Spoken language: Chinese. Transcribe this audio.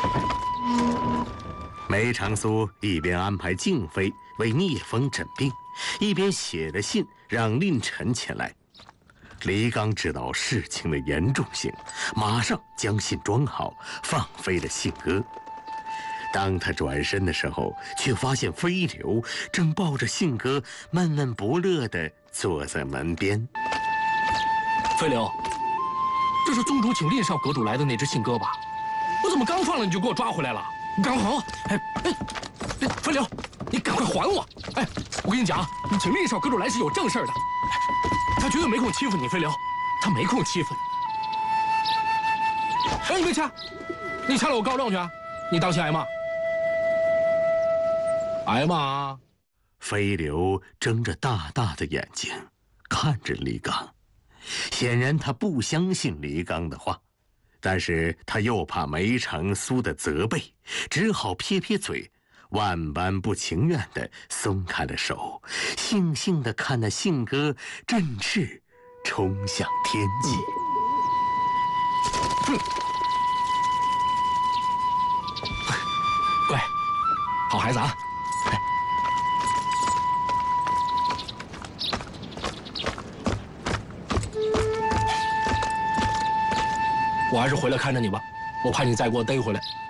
梅长苏一边安排静妃为聂风诊病，一边写了信让令臣前来。黎刚知道事情的严重性，马上将信装好，放飞了信鸽。当他转身的时候，却发现飞流正抱着信鸽，闷闷不乐地坐在门边。 飞流，这是宗主请令少阁主来的那只信鸽吧？我怎么刚放了你就给我抓回来了？你赶快还我！飞流，你赶快还我！哎，我跟你讲，你请令少阁主来是有正事的，他绝对没空欺负你，飞流，他没空欺负你。哎，你别掐，你掐了我告状去啊！你当心挨骂。挨骂啊！ 飞流睁着大大的眼睛看着黎刚，显然他不相信黎刚的话，但是他又怕梅长苏的责备，只好撇撇嘴，万般不情愿地松开了手，悻悻地看那信鸽振翅冲向天际。 乖，好孩子啊！我还是回来看着你吧，我怕你再给我逮回来。